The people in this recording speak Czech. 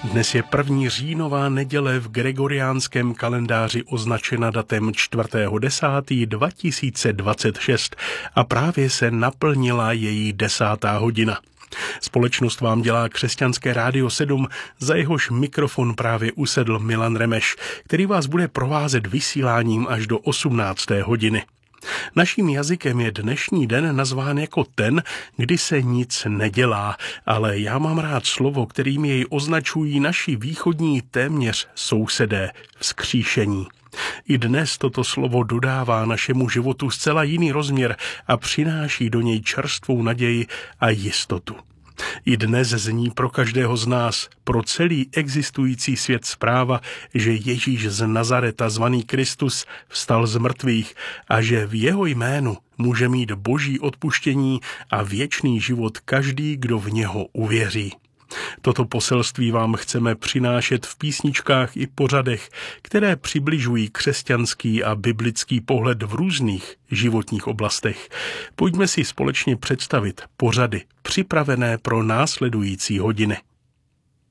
Dnes je 1. říjnová neděle, v gregoriánském kalendáři označena datem 4.10.2026 a právě se naplnila její 10. hodina. Společnost vám dělá Křesťanské rádio 7, za jehož mikrofon právě usedl Milan Remeš, který vás bude provázet vysíláním až do 18. hodiny. Naším jazykem je dnešní den nazván jako ten, kdy se nic nedělá, ale já mám rád slovo, kterým jej označují naši východní téměř sousedé, vzkříšení. I dnes toto slovo dodává našemu životu zcela jiný rozměr a přináší do něj čerstvou naději a jistotu. I dnes zní pro každého z nás, pro celý existující svět zpráva, že Ježíš z Nazareta, zvaný Kristus, vstal z mrtvých a že v jeho jménu může mít boží odpuštění a věčný život každý, kdo v něho uvěří. Toto poselství vám chceme přinášet v písničkách i pořadech, které přibližují křesťanský a biblický pohled v různých životních oblastech. Pojďme si společně představit pořady připravené pro následující hodiny.